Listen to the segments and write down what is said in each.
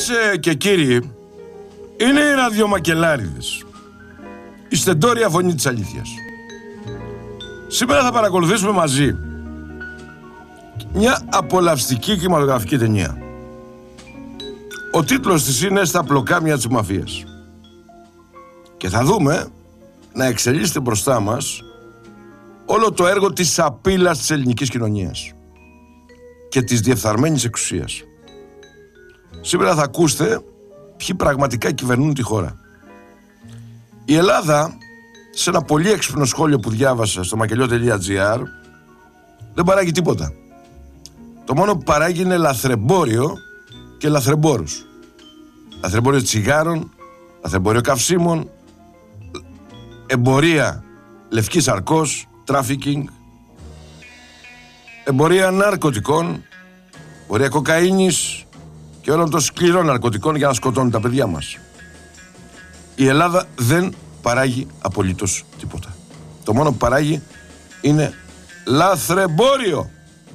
Κυρίες και κύριοι, είναι οι ραδιομακελάριδες, η στεντόρια φωνή της αλήθειας. Σήμερα θα παρακολουθήσουμε μαζί μια απολαυστική κινηματογραφική ταινία. Ο τίτλος της είναι «Στα πλοκάμια της μαφίας». Και θα δούμε να εξελίσσεται μπροστά μας όλο το έργο της σαπίλας της ελληνικής κοινωνίας και της διεφθαρμένης εξουσίας. Σήμερα θα ακούσετε ποιοι πραγματικά κυβερνούν τη χώρα. Η Ελλάδα, σε ένα πολύ έξυπνο σχόλιο που διάβασα στο μακελιό.gr, δεν παράγει τίποτα. Το μόνο που παράγει είναι λαθρεμπόριο και λαθρεμπόρους. Λαθρεμπόριο τσιγάρων, λαθρεμπόριο καυσίμων, εμπορία λευκής αρκός, τράφικινγκ, εμπορία ναρκωτικών, εμπορία κοκαίνης και όλων των σκληρών ναρκωτικών για να σκοτώνουν τα παιδιά μας. Η Ελλάδα δεν παράγει απολύτως τίποτα. Το μόνο που παράγει είναι λαθρεμπόριο.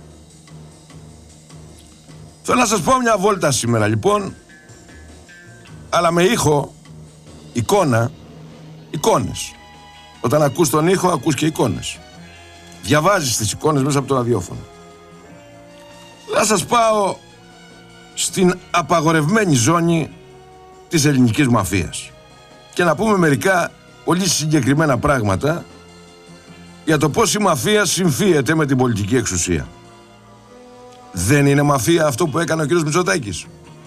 Θέλω να σας πω μια βόλτα σήμερα λοιπόν, αλλά με ήχο, εικόνα, εικόνες. Όταν ακούς τον ήχο, ακούς και εικόνες. Διαβάζεις τις εικόνες μέσα από το ραδιόφωνο. Θα σας πάω στην απαγορευμένη ζώνη της ελληνικής μαφίας και να πούμε μερικά πολύ συγκεκριμένα πράγματα για το πώς η μαφία συμφίεται με την πολιτική εξουσία. Δεν είναι μαφία αυτό που έκανε ο κύριος Μητσοτάκης?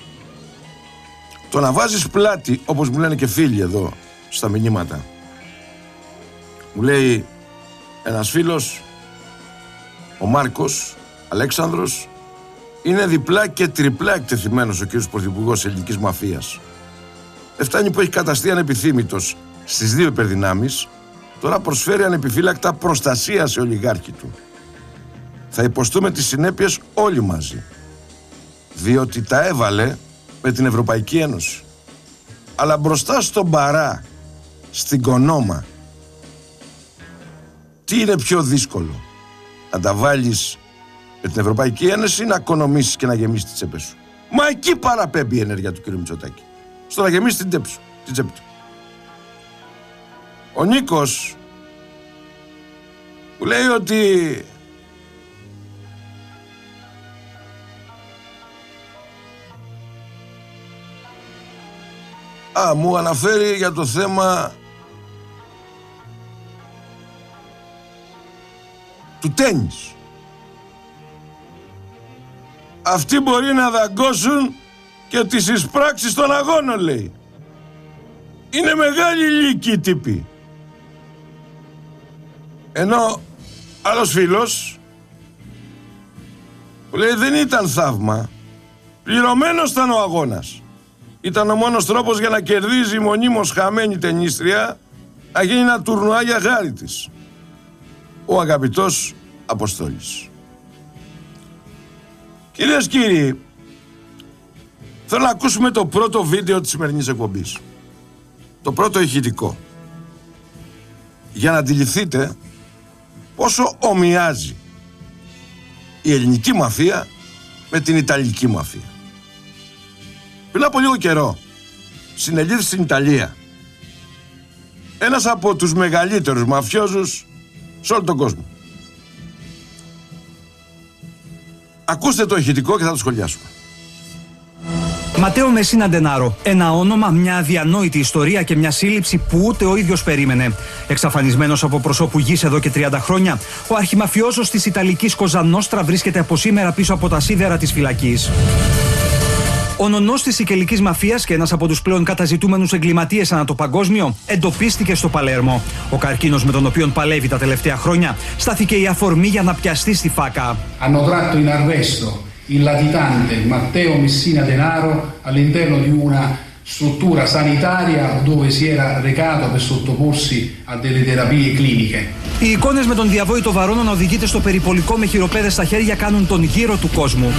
Το να βάζεις πλάτη, όπως μου λένε και φίλοι εδώ στα μηνύματα. Μου λέει ένας φίλος, ο Μάρκος Αλέξανδρος, είναι διπλά και τριπλά εκτεθειμένος ο κύριος Πρωθυπουργός ελληνικής μαφίας. Δεν φτάνει που έχει καταστεί ανεπιθύμητος στις δύο υπερδυνάμεις, τώρα προσφέρει ανεπιφύλακτα προστασία σε ολιγάρχη του. Θα υποστούμε τις συνέπειες όλοι μαζί, διότι τα έβαλε με την Ευρωπαϊκή Ένωση. Αλλά μπροστά στον παρά, στην κονόμα, τι είναι πιο δύσκολο? Να τα βάλεις με την Ευρωπαϊκή Ένωση ή να οικονομήσεις και να γεμίσεις τις τσέπες σου? Μα εκεί παραπέμπει η ενέργεια του κ. Μητσοτάκη, στο να γεμίσεις την τσέπη του. Ο Νίκος που λέει ότι μου αναφέρει για το θέμα του τένις. Αυτοί μπορεί να δαγκώσουν και τις εισπράξεις των αγώνων, λέει. Είναι μεγάλη ηλίκη τύπη. Ενώ άλλος φίλος που λέει δεν ήταν θαύμα, πληρωμένος ήταν ο αγώνας. Ήταν ο μόνος τρόπος για να κερδίζει μονίμως χαμένη ταινίστρια, να γίνει ένα τουρνουά για χάρη της. Ο αγαπητός Αποστόλης. Κυρίες και κύριοι, θέλω να ακούσουμε το πρώτο βίντεο της σημερινής εκπομπής. Το πρώτο ηχητικό. Για να αντιληφθείτε πόσο ομοιάζει η ελληνική μαφία με την ιταλική μαφία. Πριν από λίγο καιρό, συνελήφθη στην Ιταλία ένας από τους μεγαλύτερους μαφιόζους σε όλο τον κόσμο. Ακούστε το ηχητικό και θα το σχολιάσουμε. Ματέο Μεσίνα Ντενάρο. Ένα όνομα, μια αδιανόητη ιστορία και μια σύλληψη που ούτε ο ίδιος περίμενε. Εξαφανισμένος από προσώπου γης εδώ και 30 χρόνια, ο αρχιμαφιόζος της Ιταλικής Κοζα Νόστρα βρίσκεται από σήμερα πίσω από τα σίδερα της φυλακής. Ο νονός της σικελικής μαφίας και ένας από τους πλέον καταζητούμενους εγκληματίες ανά το παγκόσμιο εντοπίστηκε στο Παλέρμο. Ο καρκίνος με τον οποίο παλεύει τα τελευταία χρόνια στάθηκε η αφορμή για να πιαστεί στη φάκα. Hanno tratto in arresto il latitante Matteo Messina Denaro all'interno di una struttura sanitaria dove si era recato per sottoporsi a delle terapie cliniche. Οι εικόνες με τον διαβόητο Βαρόνο να οδηγείται στο περιπολικό με χειροπέδες στα χέρια κάνουν τον γύρο του κόσμου.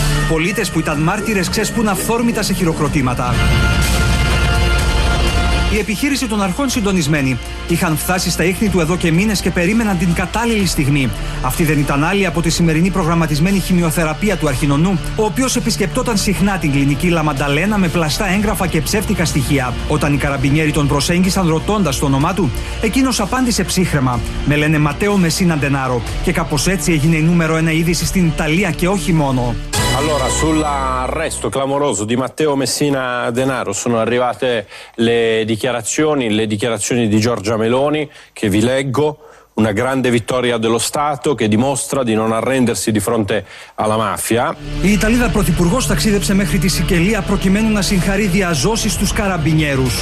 Πολίτες που ήταν μάρτυρες ξέσπουν αυθόρμητα σε χειροκροτήματα. Η επιχείρηση των αρχών συντονισμένη. Είχαν φτάσει στα ίχνη του εδώ και μήνες και περίμεναν την κατάλληλη στιγμή. Αυτή δεν ήταν άλλη από τη σημερινή προγραμματισμένη χημειοθεραπεία του αρχινονού, ο οποίος επισκεπτόταν συχνά την κλινική Λαμανταλένα με πλαστά έγγραφα και ψεύτικα στοιχεία. Όταν οι καραμπινιέροι τον προσέγγισαν ρωτώντας το όνομά του, εκείνος απάντησε ψύχραιμα: «Με λένε Ματέο Μεσίνα Ντενάρο». Και κάπως έτσι έγινε η νούμερο 1 είδηση στην Ιταλία και όχι μόνο. Allora, sull'arresto clamoroso di Matteo Messina Denaro sono arrivate le dichiarazioni di Giorgia Meloni, che vi leggo. Una grande vittoria dello Stato che dimostra di non arrendersi di fronte alla mafia. Η Ιταλίδα πρωθυπουργός ταξίδεψε μέχρι τη Σικελία προκειμένου να συγχαρεί διαζώσεις στους καραμπινιέρους.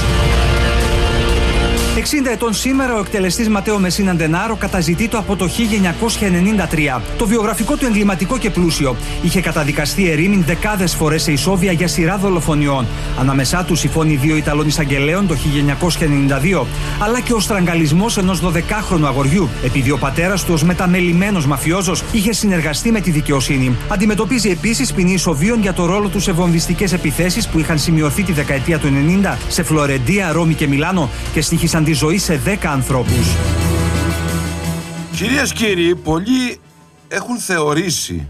60 ετών σήμερα, ο εκτελεστής Ματέο Μεσίνα Ντενάρο καταζητείτο από το 1993. Το βιογραφικό του εγκληματικό και πλούσιο. Είχε καταδικαστεί ερήμην δεκάδες φορές σε ισόβια για σειρά δολοφονιών. Ανάμεσά τους η φόνη 2 Ιταλών εισαγγελέων το 1992, αλλά και ο στραγγαλισμός ενός 12χρονου αγοριού, επειδή ο πατέρας του ως μεταμελημένος μαφιόζος είχε συνεργαστεί με τη δικαιοσύνη. Αντιμετωπίζει επίσης ποινή ισοβίων για το ρόλο του σε βομβιστικές επιθέσεις που είχαν σημειωθεί τη δεκαετία του 90 σε Φλωρεντία, Ρώμη και Μιλάνο και στοίχησαν τη ζωή σε 10 ανθρώπους. Κυρίες και κύριοι, πολλοί έχουν θεωρήσει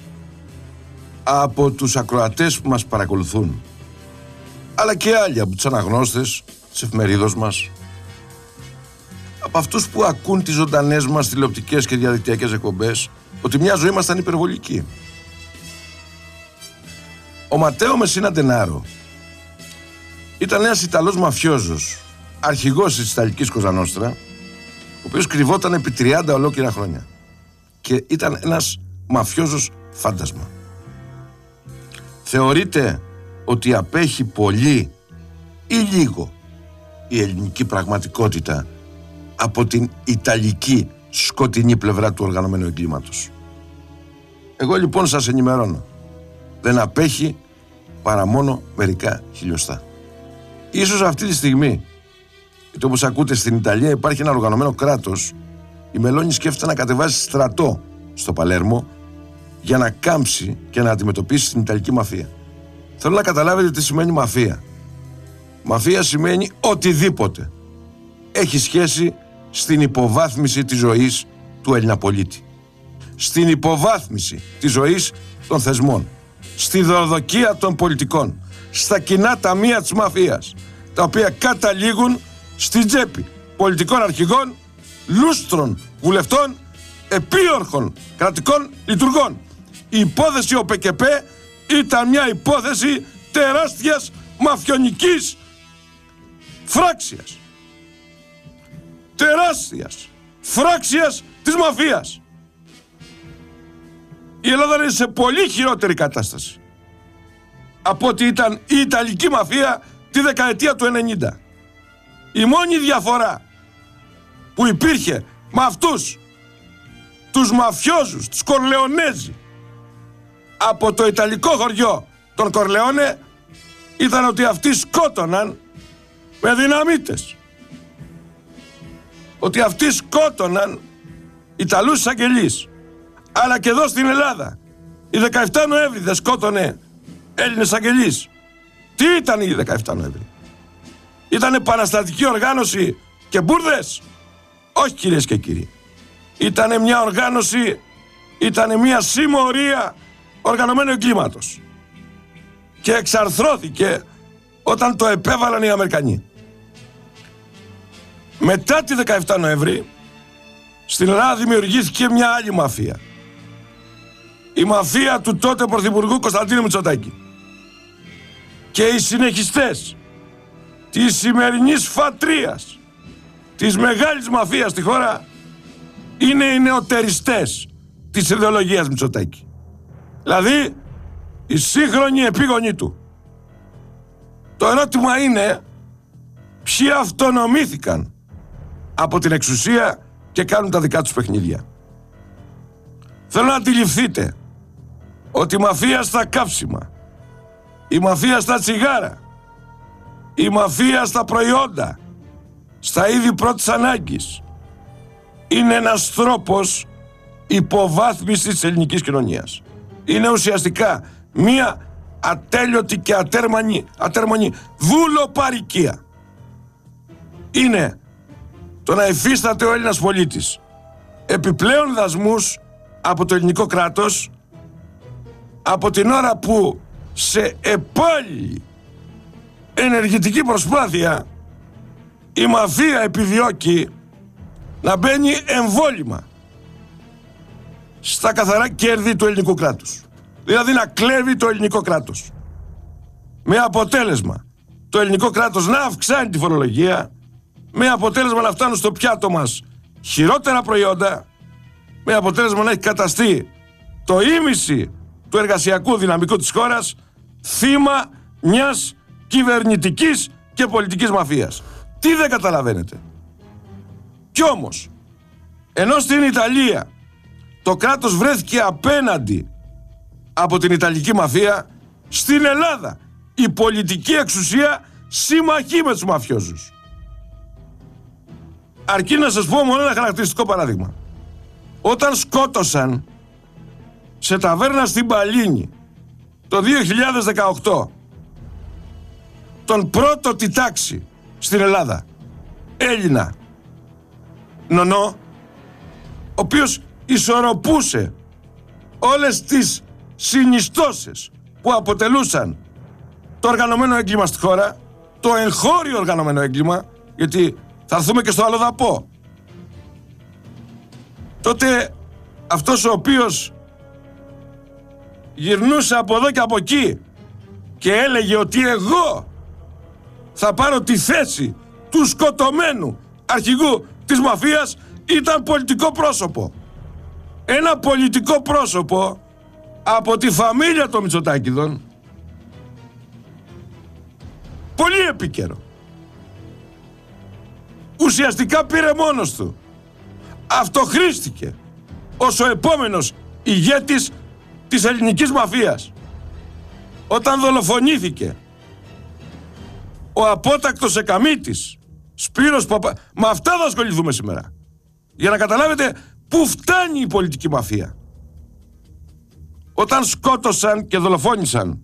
από τους ακροατές που μας παρακολουθούν, αλλά και άλλοι από τους αναγνώστες της εφημερίδος μας, από αυτούς που ακούν τις ζωντανές μας τηλεοπτικές και διαδικτυακές εκπομπές, ότι μια ζωή μας ήταν υπερβολική. Ο Ματέο Μεσίνα Ντενάρο ήταν ένας Ιταλός μαφιόζος, αρχηγός της Ιταλικής Κοζανόστρα, ο οποίος κρυβόταν επί 30 ολόκληρα χρόνια και ήταν ένας μαφιόζος φάντασμα. Θεωρείται ότι απέχει πολύ ή λίγο η ελληνική πραγματικότητα από την Ιταλική σκοτεινή πλευρά του οργανωμένου εγκλήματος. Εγώ λοιπόν σας ενημερώνω, δεν απέχει παρά μόνο μερικά χιλιοστά. Ίσως αυτή τη στιγμή, γιατί όπως ακούτε στην Ιταλία υπάρχει ένα οργανωμένο κράτος, η Μελώνη σκέφτεται να κατεβάσει στρατό στο Παλέρμο για να κάμψει και να αντιμετωπίσει την Ιταλική μαφία. Θέλω να καταλάβετε τι σημαίνει μαφία. Μαφία σημαίνει οτιδήποτε έχει σχέση στην υποβάθμιση της ζωής του Έλληνα πολίτη, στην υποβάθμιση της ζωής των θεσμών, στη δωροδοκία των πολιτικών, στα κοινά ταμεία της μαφίας, τα οποία καταλήγουν στην τσέπη πολιτικών αρχηγών, λούστρων βουλευτών, επίορχων κρατικών λειτουργών. Η υπόθεση ΟΠΚΠ ήταν μια υπόθεση τεράστιας μαφιονικής φράξιας. Τεράστιας φράξιας της μαφίας. Η Ελλάδα είναι σε πολύ χειρότερη κατάσταση από ότι ήταν η Ιταλική μαφία τη δεκαετία του 90. Η μόνη διαφορά που υπήρχε με αυτούς τους μαφιόζους, τους Κορλεονέζοι, από το Ιταλικό χωριό των Κορλεόνε, ήταν ότι αυτοί σκότωναν με δυναμίτες. Ότι αυτοί σκότωναν Ιταλούς εισαγγελείς. Αλλά και εδώ στην Ελλάδα η 17 Νοέμβρη δεν σκότωνε Έλληνες εισαγγελείς. Τι ήταν η 17 Νοέμβρη? Ήτανε επαναστατική οργάνωση και μπουρδες? Όχι, κυρίες και κύριοι. Ήτανε μια οργάνωση, ήτανε μια συμμορία οργανωμένου εγκλήματος. Και εξαρθρώθηκε όταν το επέβαλαν οι Αμερικανοί. Μετά τη 17 Νοέμβρη στην Ελλάδα δημιουργήθηκε μια άλλη μαφία. Η μαφία του τότε Πρωθυπουργού Κωνσταντίνου Μητσοτάκη. Και οι συνεχιστές της σημερινής φατρίας, της μεγάλης μαφίας στη χώρα, είναι οι νεοτεριστές της ιδεολογίας Μητσοτάκη. Δηλαδή, οι σύγχρονοι επίγονοι του. Το ερώτημα είναι ποιοι αυτονομήθηκαν από την εξουσία και κάνουν τα δικά τους παιχνίδια. Θέλω να αντιληφθείτε ότι η μαφία στα καύσιμα, η μαφία στα τσιγάρα, η μαφία στα προϊόντα, στα είδη πρώτης ανάγκης, είναι ένας τρόπος υποβάθμισης της ελληνικής κοινωνίας. Είναι ουσιαστικά μία ατέλειωτη και ατέρμονη δουλοπαρικία. είναι το να υφίσταται ο Έλληνας πολίτης επιπλέον δασμούς από το ελληνικό κράτος από την ώρα που σε επάλληλη ενεργητική προσπάθεια η μαφία επιδιώκει να μπαίνει εμβόλυμα στα καθαρά κέρδη του ελληνικού κράτους. Δηλαδή να κλέβει το ελληνικό κράτος. Με αποτέλεσμα το ελληνικό κράτος να αυξάνει τη φορολογία, με αποτέλεσμα να φτάνουν στο πιάτο μας χειρότερα προϊόντα, με αποτέλεσμα να έχει καταστεί το ίμιση του εργασιακού δυναμικού της χώρας θύμα μιας κυβερνητικής και πολιτικής μαφίας. Τι δεν καταλαβαίνετε? Κι όμως, ενώ στην Ιταλία το κράτος βρέθηκε απέναντι από την Ιταλική μαφία, στην Ελλάδα η πολιτική εξουσία συμμαχεί με τους μαφιόζους. Αρκεί να σας πω μόνο ένα χαρακτηριστικό παράδειγμα. Όταν σκότωσαν σε ταβέρνα στην Παλίνη το 2018 τον πρώτο τιτάξη στην Ελλάδα, Έλληνα νονό, ο οποίος ισορροπούσε όλες τις συνιστώσεις που αποτελούσαν το οργανωμένο έγκλημα στη χώρα, το εγχώριο οργανωμένο έγκλημα, γιατί θα έρθουμε και στο αλλοδαπό. Τότε αυτός ο οποίος γυρνούσε από εδώ και από εκεί και έλεγε ότι εγώ θα πάρω τη θέση του σκοτωμένου αρχηγού της μαφίας, ήταν πολιτικό πρόσωπο. Ένα πολιτικό πρόσωπο από τη φαμίλια των Μητσοτάκηδων, πολύ επίκαιρο. Ουσιαστικά πήρε μόνος του. Αυτοχρήστηκε ως ο επόμενος ηγέτης της ελληνικής μαφίας. Όταν δολοφονήθηκε ο απότακτος εκαμίτης Σπύρος με αυτά θα ασχοληθούμε σήμερα, για να καταλάβετε πού φτάνει η πολιτική μαφία. Όταν σκότωσαν και δολοφόνησαν,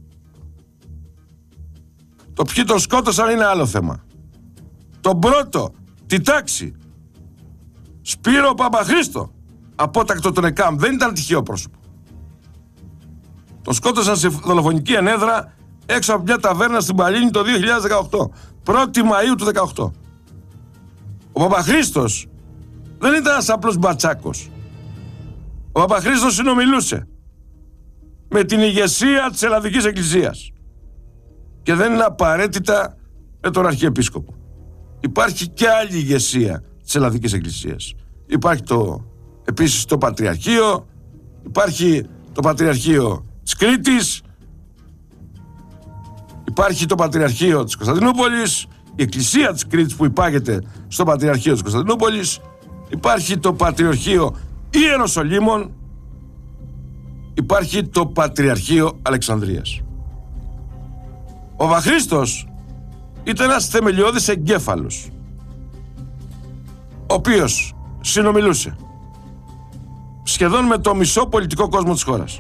το ποιοι τον σκότωσαν είναι άλλο θέμα. Τον πρώτο τιτάξη Σπύρο Παπαχρήστο, απότακτο τον ΕΚΑΜ, δεν ήταν τυχαίο πρόσωπο. Τον σκότωσαν σε δολοφονική ενέδρα έξω από μια ταβέρνα στην Παλίνη το 2018, 1η Μαΐου του 2018. Ο Παπαχρήστος δεν ήταν ένας απλός μπατσάκος. Ο Παπαχρήστος συνομιλούσε με την ηγεσία της Ελλαδικής Εκκλησίας και δεν είναι απαραίτητα με τον Αρχιεπίσκοπο. Υπάρχει και άλλη ηγεσία της Ελλαδικής Εκκλησίας. Υπάρχει επίσης το Πατριαρχείο, υπάρχει το Πατριαρχείο της Κρήτης, υπάρχει το Πατριαρχείο της Κωνσταντινούπολης, η Εκκλησία της Κρήτης που υπάγεται στο Πατριαρχείο της Κωνσταντινούπολης, υπάρχει το Πατριαρχείο Ιεροσολύμων, υπάρχει το Πατριαρχείο Αλεξανδρίας. Ο Παπαχρήστος ήταν ένας θεμελιώδης εγκέφαλος, ο οποίος συνομιλούσε σχεδόν με το μισό πολιτικό κόσμο της χώρας.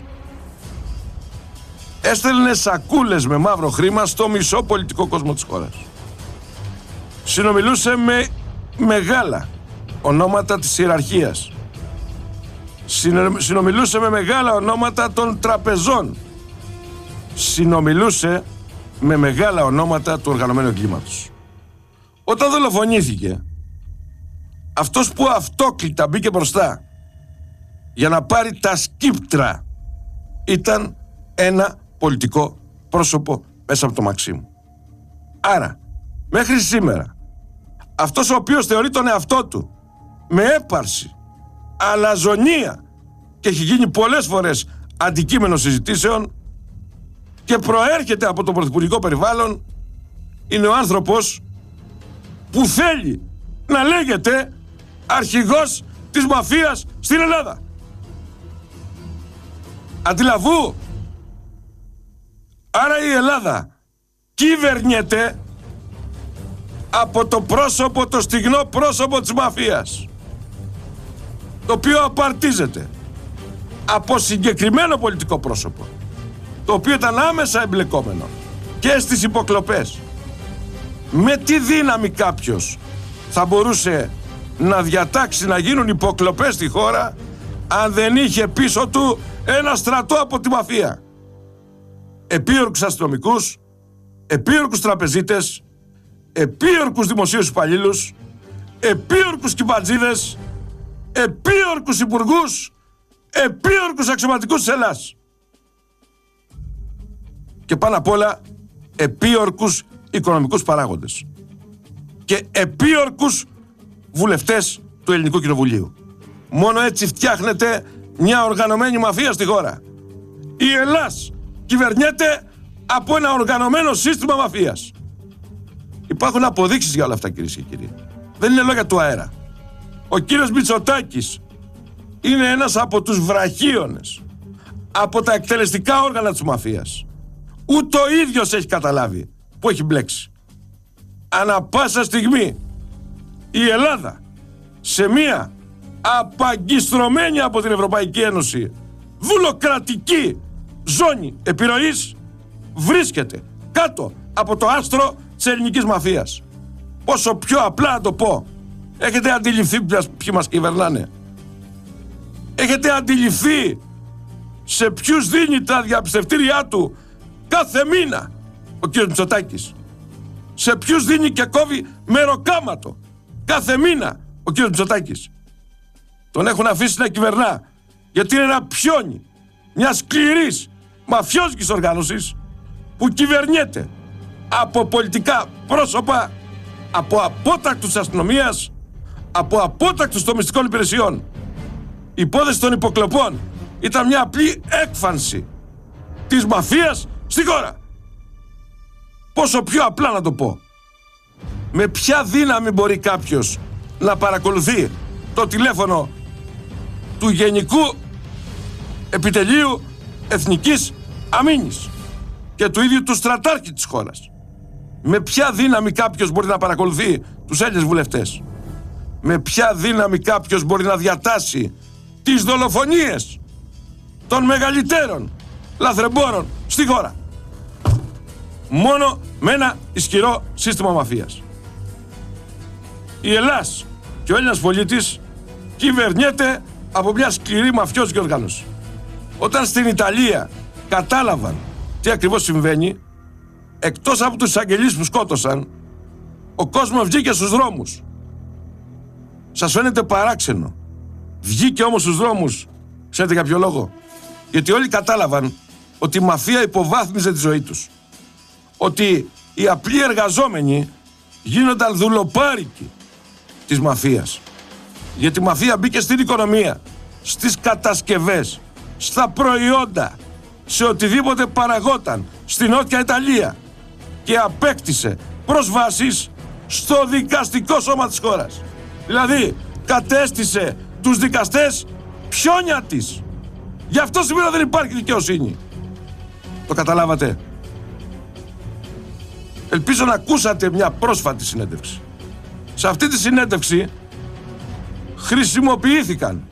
Έστελνε σακούλες με μαύρο χρήμα στο μισό πολιτικό κόσμο της χώρας. Συνομιλούσε με μεγάλα ονόματα της ιεραρχίας. Συνομιλούσε με μεγάλα ονόματα των τραπεζών. Συνομιλούσε με μεγάλα ονόματα του οργανωμένου εγκλήματος. Όταν δολοφονήθηκε, αυτός που αυτόκλητα μπήκε μπροστά για να πάρει τα σκύπτρα ήταν ένα πολιτικό πρόσωπο μέσα από το Μαξίμου. Άρα, μέχρι σήμερα, αυτός ο οποίος θεωρεί τον εαυτό του με έπαρση, αλαζονία και έχει γίνει πολλές φορές αντικείμενο συζητήσεων και προέρχεται από το πρωθυπουργικό περιβάλλον, είναι ο άνθρωπος που θέλει να λέγεται αρχηγός της μαφίας στην Ελλάδα. Αντιλαβού. Άρα η Ελλάδα κυβερνιέται από το πρόσωπο, το στιγνό πρόσωπο της μαφίας, το οποίο απαρτίζεται από συγκεκριμένο πολιτικό πρόσωπο, το οποίο ήταν άμεσα εμπλεκόμενο και στις υποκλοπές Με τι δύναμη κάποιος θα μπορούσε να διατάξει να γίνουν υποκλοπές στη χώρα αν δεν είχε πίσω του ένα στρατό από τη μαφία? Επίορκους αστυνομικούς, επίορκους τραπεζίτες, επίορκους δημοσίους υπαλλήλους, επίορκους κυμπατζίδες, επίορκους υπουργούς, επίορκους αξιωματικούς της Ελλάδας. Και πάνω απ' όλα επίορκους οικονομικούς παράγοντες και επίορκους βουλευτές του Ελληνικού Κοινοβουλίου. Μόνο έτσι φτιάχνεται μια οργανωμένη μαφία στη χώρα. Η Ελλάς κυβερνιέται από ένα οργανωμένο σύστημα μαφίας. Υπάρχουν αποδείξεις για όλα αυτά, κυρίες και κύριοι. Δεν είναι λόγια του αέρα. Ο κύριος Μητσοτάκης είναι ένας από τους βραχίονες, από τα εκτελεστικά όργανα της μαφίας. Ούτε ο ίδιος έχει καταλάβει που έχει μπλέξει. Ανά πάσα στιγμή η Ελλάδα σε μία απαγκιστρωμένη από την Ευρωπαϊκή Ένωση δουλοκρατική ζώνη επιρροής βρίσκεται κάτω από το άστρο της ελληνικής μαφίας. Πόσο πιο απλά να το πω, έχετε αντιληφθεί ποιοι μας κυβερνάνε? Έχετε αντιληφθεί σε ποιους δίνει τα διαπιστευτήριά του κάθε μήνα ο κύριος Μητσοτάκης? Σε ποιους δίνει και κόβει μεροκάματο κάθε μήνα ο κύριος Μητσοτάκης? Τον έχουν αφήσει να κυβερνά γιατί είναι ένα πιόνι μια σκληρής μαφιόζικης οργάνωσης που κυβερνιέται από πολιτικά πρόσωπα, από απότακτους της αστυνομίας, από απότακτους των μυστικών υπηρεσιών. Η υπόθεση των υποκλοπών ήταν μια απλή έκφανση της μαφίας στη χώρα. Πόσο πιο απλά να το πω. Με ποια δύναμη μπορεί κάποιος να παρακολουθεί το τηλέφωνο του Γενικού Επιτελείου Εθνικής Αμήνης και του ίδιου του στρατάρχη της χώρας? Με ποια δύναμη κάποιος μπορεί να παρακολουθεί τους Έλληνες βουλευτές? Με ποια δύναμη κάποιος μπορεί να διατάσει τις δολοφονίες των μεγαλύτερων λαθρεμπόρων στη χώρα? Μόνο με ένα ισχυρό σύστημα μαφίας. Η Ελλάς και ο Έλληνας πολίτης κυβερνιέται από μια σκληρή μαφιόζικη οργάνωση. Όταν στην Ιταλία κατάλαβαν τι ακριβώς συμβαίνει, εκτός από τους εισαγγελείς που σκότωσαν, ο κόσμος βγήκε στους δρόμους. Σας φαίνεται παράξενο? Βγήκε όμως στους δρόμους, ξέρετε για ποιο λόγο? Γιατί όλοι κατάλαβαν ότι η μαφία υποβάθμιζε τη ζωή τους. Ότι οι απλοί εργαζόμενοι γίνονταν δουλοπάρικοι της μαφίας. Γιατί η μαφία μπήκε στην οικονομία, στις κατασκευές, στα προϊόντα, σε οτιδήποτε παραγόταν στη Νότια Ιταλία και απέκτησε προσβάσεις στο δικαστικό σώμα της χώρας. Δηλαδή κατέστησε τους δικαστές πιόνια της. Γι' αυτό σήμερα δεν υπάρχει δικαιοσύνη. Το καταλάβατε? Ελπίζω να ακούσατε μια πρόσφατη συνέντευξη. Σε αυτή τη συνέντευξη χρησιμοποιήθηκαν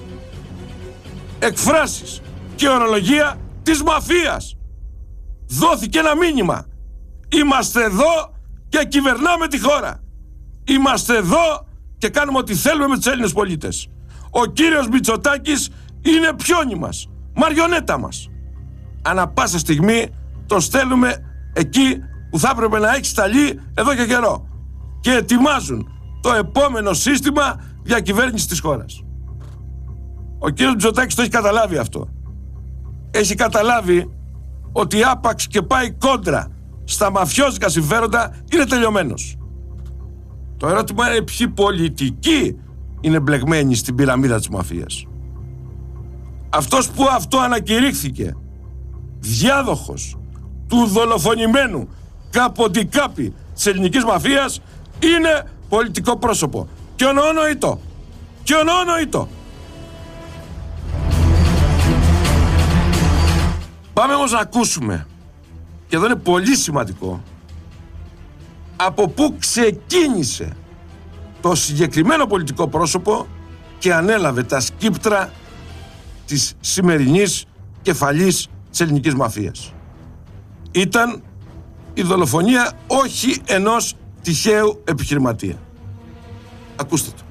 εκφράσεις και ορολογία της μαφίας. Δόθηκε ένα μήνυμα. Είμαστε εδώ και κυβερνάμε τη χώρα. Είμαστε εδώ και κάνουμε ό,τι θέλουμε με τους Έλληνες πολίτες. Ο κύριος Μητσοτάκης είναι πιόνι μας, μαριονέτα μας. Ανά πάσα στιγμή τον στέλνουμε εκεί που θα έπρεπε να έχει σταλεί εδώ και καιρό. Και ετοιμάζουν το επόμενο σύστημα διακυβέρνησης της χώρας. Ο κύριος Μητσοτάκης το έχει καταλάβει αυτό. Έχει καταλάβει ότι άπαξ και πάει κόντρα στα μαφιόζικα συμφέροντα είναι τελειωμένος. Το ερώτημα είναι ποιοι πολιτικοί είναι μπλεγμένοι στην πυραμίδα της μαφίας. Αυτός που αυτό ανακηρύχθηκε διάδοχος του δολοφονημένου Καποντικάπη της ελληνικής μαφίας είναι πολιτικό πρόσωπο. Και ονονοητό. Και ονονοητό. Πάμε όμως να ακούσουμε, και εδώ είναι πολύ σημαντικό, από πού ξεκίνησε το συγκεκριμένο πολιτικό πρόσωπο και ανέλαβε τα σκύπτρα της σημερινής κεφαλής της ελληνικής μαφίας. Ήταν η δολοφονία όχι ενός τυχαίου επιχειρηματία. Ακούστε το.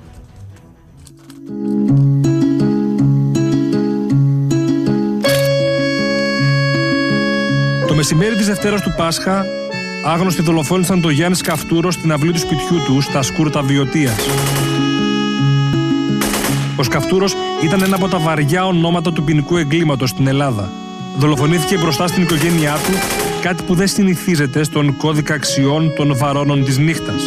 Το μεσημέρι της Δευτέρας του Πάσχα, άγνωστοι δολοφόνησαν τον Γιάννη Σκαφτούρο στην αυλή του σπιτιού του στα Σκούρτα Βιωτίας. Ο Σκαφτούρος ήταν ένα από τα βαριά ονόματα του ποινικού εγκλήματος στην Ελλάδα. Δολοφονήθηκε μπροστά στην οικογένειά του, κάτι που δεν συνηθίζεται στον κώδικα αξιών των βαρώνων της νύχτας.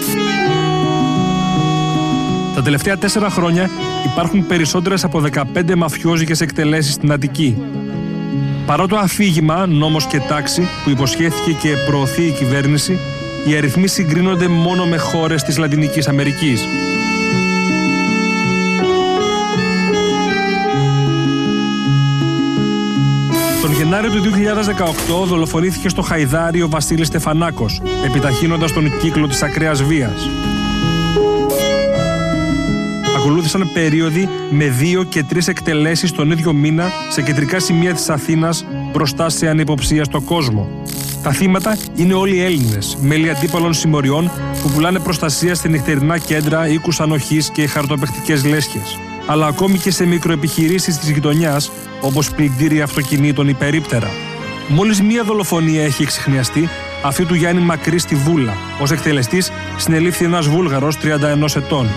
Τα τελευταία 4 χρόνια υπάρχουν περισσότερες από 15 μαφιόζικες εκτελέσεις στην Αττική. Παρά το αφήγημα, νόμος και τάξη που υποσχέθηκε και προωθεί η κυβέρνηση, οι αριθμοί συγκρίνονται μόνο με χώρες της Λατινικής Αμερικής. Τον Γενάριο του 2018 δολοφονήθηκε στο Χαϊδάρι ο Βασίλης Στεφανάκος, επιταχύνοντας τον κύκλο της ακραίας βίας. Ακολούθησαν περίοδοι με 2 και 3 εκτελέσεις τον ίδιο μήνα σε κεντρικά σημεία της Αθήνας μπροστά σε ανυποψία στο κόσμο. Τα θύματα είναι όλοι Έλληνες, μέλη αντίπαλων συμμοριών που πουλάνε προστασία σε νυχτερινά κέντρα, οίκους ανοχής και χαρτοπαιχτικές λέσχες. Αλλά ακόμη και σε μικροεπιχειρήσεις της γειτονιάς, όπως πλυντήρια αυτοκινήτων ή περίπτερα. Μόλις μία δολοφονία έχει εξιχνιαστεί, αυτή του Γιάννη Μακρύ στη Βούλα. Ως εκτελεστής συνελήφθη ένας Βούλγαρος 31 ετών.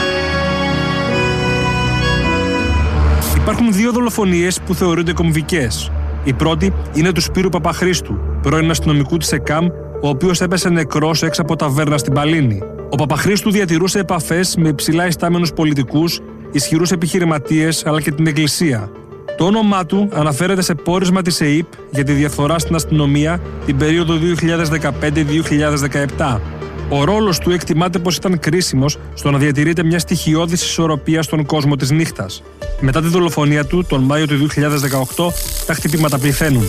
Υπάρχουν 2 δολοφονίες που θεωρούνται κομβικές. Η πρώτη είναι του Σπύρου Παπαχρήστου, πρώην αστυνομικού της ΕΚΑΜ, ο οποίος έπεσε νεκρός έξω από ταβέρνα στην Παλίνη. Ο Παπαχρήστου διατηρούσε επαφές με υψηλά ιστάμενους πολιτικούς, ισχυρούς επιχειρηματίες αλλά και την Εκκλησία. Το όνομά του αναφέρεται σε πόρισμα της ΕΥΠ για τη διαφθορά στην αστυνομία την περίοδο 2015-2017. Ο ρόλος του εκτιμάται πως ήταν κρίσιμος στο να διατηρείται μια στοιχειώδης ισορροπία στον κόσμο της νύχτας. Μετά τη δολοφονία του, τον Μάιο του 2018, τα χτυπήματα πληθαίνουν.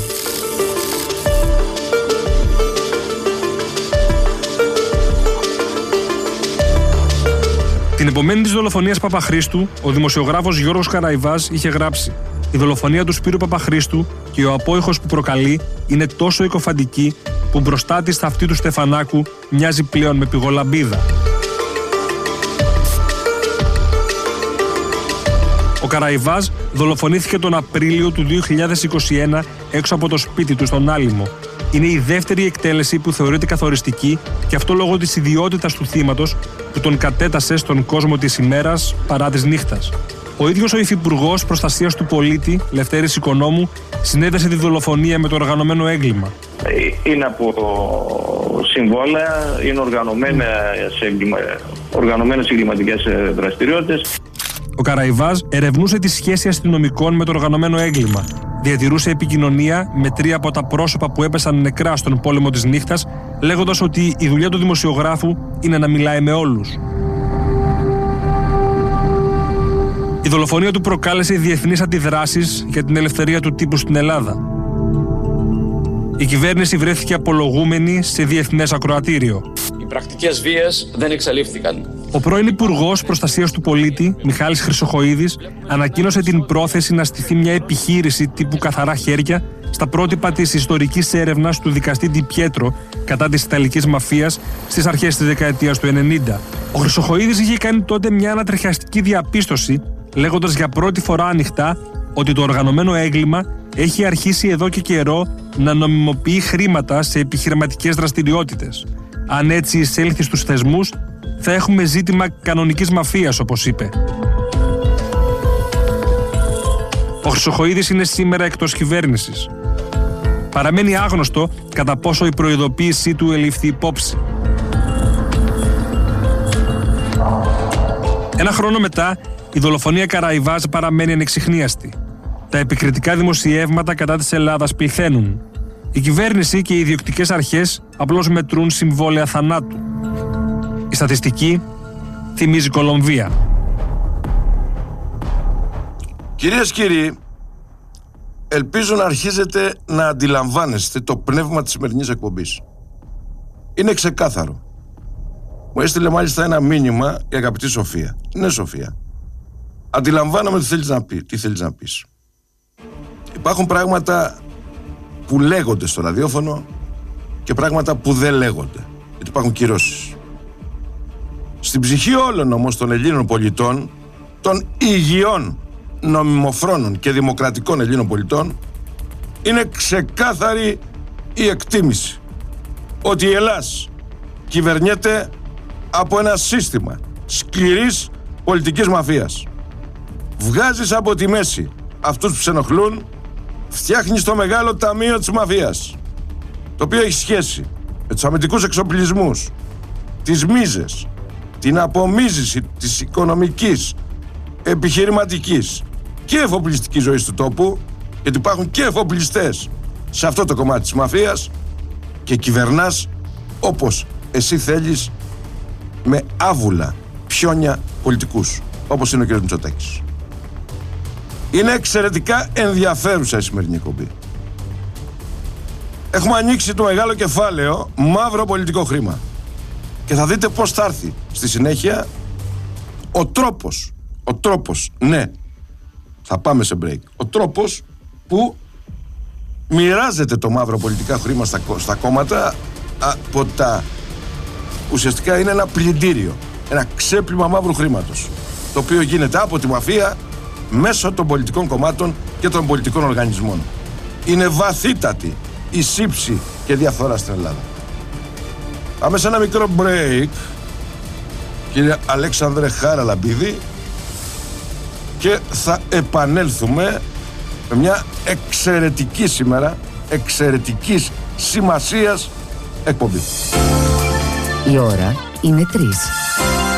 Την επομένη της δολοφονίας Παπαχρήστου, ο δημοσιογράφος Γιώργος Καραϊβάς είχε γράψει: «Η δολοφονία του Σπύρου Παπαχρήστου και ο απόϊχος που προκαλεί είναι τόσο οικοφαντική που μπροστά της αυτή του Στεφανάκου μοιάζει πλέον με πηγολαμπίδα». Ο Καραϊβάς δολοφονήθηκε τον Απρίλιο του 2021 έξω από το σπίτι του στον Άλυμο. Είναι η δεύτερη εκτέλεση που θεωρείται καθοριστική και αυτό λόγω της ιδιότητας του θύματος που τον κατέτασε στον κόσμο της ημέρας παρά της νύχτας. Ο ίδιος ο Υφυπουργός Προστασίας του Πολίτη, Λευτέρης Οικονόμου, συνέδεσε τη δολοφονία με το οργανωμένο έγκλημα. Είναι από συμβόλαια, είναι οργανωμένες εγκληματικές δραστηριότητες. Ο Καραϊβάς ερευνούσε τη σχέση αστυνομικών με το οργανωμένο έγκλημα. Διατηρούσε επικοινωνία με 3 από τα πρόσωπα που έπεσαν νεκρά στον πόλεμο της νύχτας, λέγοντας ότι η δουλειά του δημοσιογράφου είναι να μιλάει με όλους. Η δολοφονία του προκάλεσε διεθνείς αντιδράσεις για την ελευθερία του τύπου στην Ελλάδα. Η κυβέρνηση βρέθηκε απολογούμενη σε διεθνές ακροατήριο. Οι πρακτικές βίας δεν εξαλείφθηκαν. Ο πρώην Υπουργός Προστασίας του Πολίτη, Μιχάλης Χρυσοχοΐδης, ανακοίνωσε την πρόθεση να στηθεί μια επιχείρηση τύπου καθαρά χέρια στα πρότυπα της ιστορικής έρευνας του δικαστή Ντι Πιέτρο κατά της Ιταλικής μαφίας στις αρχές της δεκαετίας του 90. Ο Χρυσοχοΐδης είχε κάνει τότε μια ανατριχιαστική διαπίστωση, λέγοντας για πρώτη φορά ανοιχτά ότι το οργανωμένο έγκλημα έχει αρχίσει εδώ και καιρό να νομιμοποιεί χρήματα σε επιχειρηματικές δραστηριότητες. Αν έτσι εισέλθει στους θεσμούς, θα έχουμε ζήτημα κανονικής μαφίας, όπως είπε. Ο Χρυσοχοΐδης είναι σήμερα εκτός κυβέρνησης. Παραμένει άγνωστο κατά πόσο η προειδοποίησή του ελήφθη υπόψη. Ένα χρόνο μετά, η δολοφονία Καραϊβάζ παραμένει ανεξιχνίαστη. Τα επικριτικά δημοσιεύματα κατά της Ελλάδας πληθαίνουν. Η κυβέρνηση και οι ιδιοκτικές αρχές απλώς μετρούν συμβόλαια θανάτου. Η στατιστική θυμίζει Κολομβία. Κυρίες και κύριοι, ελπίζω να αρχίζετε να αντιλαμβάνεστε το πνεύμα της σημερινής εκπομπής. Είναι ξεκάθαρο. Μου έστειλε μάλιστα ένα μήνυμα η αγαπητή Σοφία. Ναι, Σοφία. Αντιλαμβάνομαι τι θέλεις να πεις. Υπάρχουν πράγματα που λέγονται στο ραδιόφωνο και πράγματα που δεν λέγονται. Γιατί υπάρχουν κυρώσεις. Στην ψυχή όλων όμως των Ελλήνων πολιτών, των υγιών, νομιμοφρόνων και δημοκρατικών Ελλήνων πολιτών, είναι ξεκάθαρη η εκτίμηση ότι η Ελλάς κυβερνιέται από ένα σύστημα σκληρής πολιτικής μαφίας. Βγάζεις από τη μέση αυτούς που σε ενοχλούν, φτιάχνεις το μεγάλο ταμείο της μαφίας, το οποίο έχει σχέση με τους αμυντικούς εξοπλισμούς, τις μίζες, την απομίζηση της οικονομικής, επιχειρηματικής και εφοπλιστικής ζωής του τόπου, γιατί υπάρχουν και εφοπλιστές σε αυτό το κομμάτι της μαφίας, και κυβερνάς όπως εσύ θέλεις, με άβουλα πιόνια πολιτικούς, όπως είναι ο κ. Μητσοτάκης. Είναι εξαιρετικά ενδιαφέρουσα η σημερινή εκπομπή. Έχουμε ανοίξει το μεγάλο κεφάλαιο μαύρο πολιτικό χρήμα. Και θα δείτε πώς θα έρθει στη συνέχεια ο τρόπος, ναι, θα πάμε σε break, ο τρόπος που μοιράζεται το μαύρο πολιτικά χρήμα στα κόμματα, από τα ουσιαστικά είναι ένα πλυντήριο, ένα ξέπλυμα μαύρου χρήματος, το οποίο γίνεται από τη μαφία μέσω των πολιτικών κομμάτων και των πολιτικών οργανισμών. Είναι βαθύτατη η σύψη και διαφθορά στην Ελλάδα. Πάμε σε ένα μικρό break, κύριε Αλέξανδρε Χαραλαμπίδη, και θα επανέλθουμε με μια εξαιρετική σήμερα, εξαιρετικής σημασίας εκπομπή. Η ώρα είναι 3.